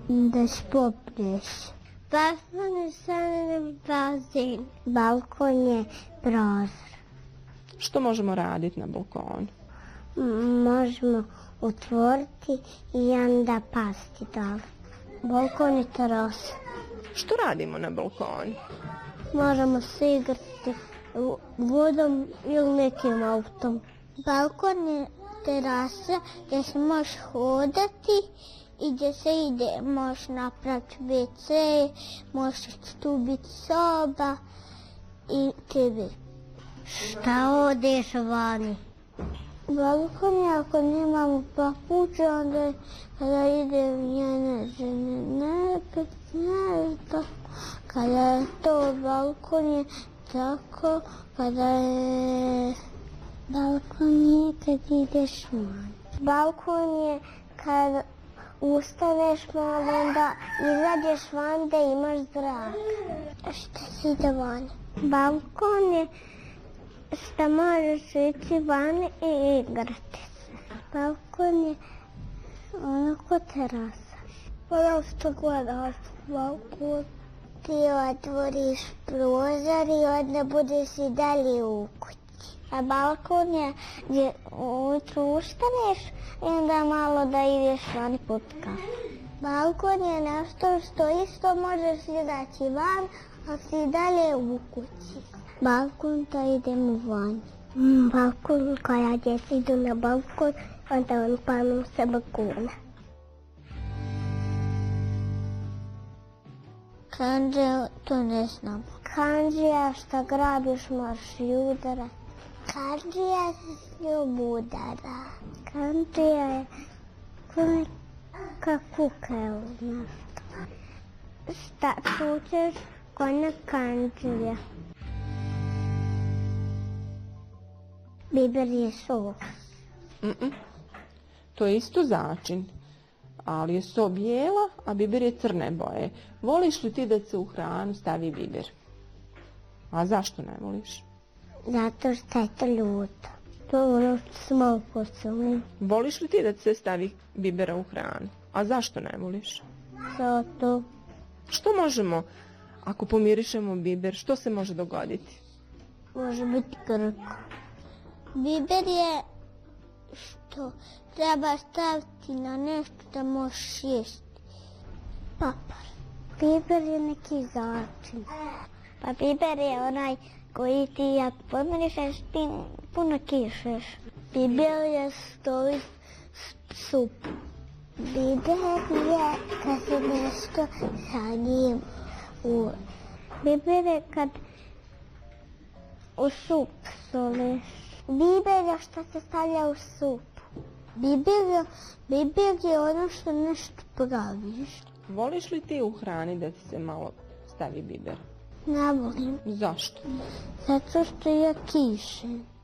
Da se popneš. Balkon je samo bazen. Balkon je prozor. Što možemo raditi na balkonu? Možemo otvoriti i onda pasti dole. Balkon je terasa. Što radimo na balkonu? Možemo se igrati vodom ili nekim autom. Balkon je terasa gdje se možeš hodati i gdje se ide. Možeš napraviti WC, možeš tu biti soba i tebi. Šta odeš vani? Balkon je ako nemamo papuče, onda kada ide njene žene nepet, kada je to balkon je tako, kada je balkon je kad ideš van. Balkon je kad ustaneš malo, onda izađeš van da imaš zrak. Šta si ide van? Balkon je što možeš ići van i igrati se. Balkon je onako terasa. Ono što gledaš balkon. Ti otvoriš prozor i onda budeš i dalje u kući. A balkon je gdje ujutru ustaneš i onda malo da ideš van put kafe. Balkon je nešto što isto možeš izaći van, a si dalje u kući. Balkon da idemo van. Balkon kada djeca idu na balkon, onda on panu sa balkona. Kandžija, to ne znam. Kandžija što grabiš možeš i udara. Kandžija se ljubu udara. Kandžija je kao kuka je nešto. Šta tučeš kona kandžija. Biber je so. To je isto začin, ali je so bijela, a biber je crne boje. Voliš li ti da se u hranu stavi biber? A zašto ne voliš? Zato što je to ljuto. To je ono što smo ukusili. Voliš li ti da se stavi bibera u hranu? A zašto ne voliš? Zato. Što možemo, ako pomirišemo biber, što se može dogoditi? Može biti grko. Biber je što treba staviti na nešto da možeš jesti. Papar. Biber je neki začin. Pa biber je onaj koji ti ako pomirišeš ti puno kišeš. Biber je stoji supu. Biber je kad se nešto sa njim u... Biber je kad u sup soliš. Biber je što se stavlja u supu. Biber je ono što nešto praviš. Voliš li ti u hrani da ti se malo stavi biber? Ne volim. Zašto? Zato što ja kišem.